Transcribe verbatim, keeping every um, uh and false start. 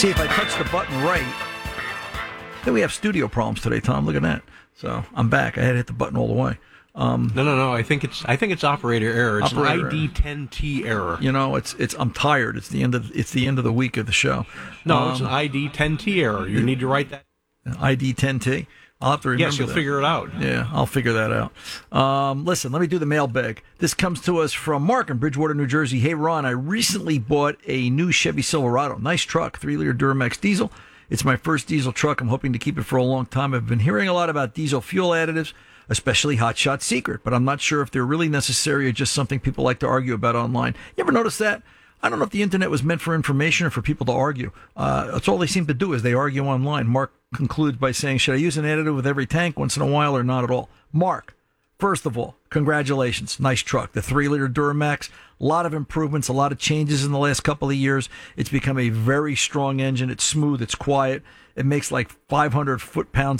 See, if I touch the button right, then we have studio problems today, Tom. Look at that. So I'm back. I had to hit the button all the way. Um, no, no, no. I think it's I think it's operator error. It's operator an I D ten T error. You know, it's it's. I'm tired. It's the end of it's the end of the week of the show. No, um, it's an I D ten T error. You need to write that. I D ten T. I'll have to remember. Yes, you'll that. figure it out. Yeah, I'll figure that out. Um, listen, let me do the mailbag. This comes to us from Mark in Bridgewater, New Jersey. Hey, Ron, I recently bought a new Chevy Silverado. Nice truck, three liter Duramax diesel. It's my first diesel truck. I'm hoping to keep it for a long time. I've been hearing a lot about diesel fuel additives, especially Hot Shot Secret, but I'm not sure if they're really necessary or just something people like to argue about online. You ever notice that? I don't know if the internet was meant for information or for people to argue. Uh, that's all they seem to do is they argue online. Mark concludes by saying, should I use an additive with every tank once in a while or not at all? Mark, first of all, congratulations. Nice truck. The three liter Duramax, a lot of improvements, a lot of changes in the last couple of years. It's become a very strong engine. It's smooth. It's quiet. It makes like five hundred foot-pounds